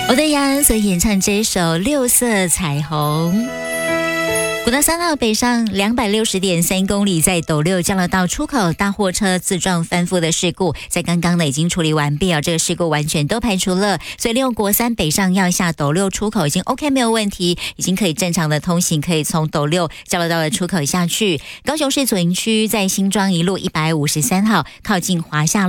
欧德阳所演唱这首《六色彩虹》。国道3号北上260.3公里，在斗六交流道出口大货车自撞翻覆的事故，在刚刚呢已经处理完毕，这个事故完全都排除了，所以利用国3北上要下斗六出口已经 OK 没有问题，已经可以正常的通行，可以从斗六交流道的出口下去。高雄市左营区在新庄一路153号靠近华夏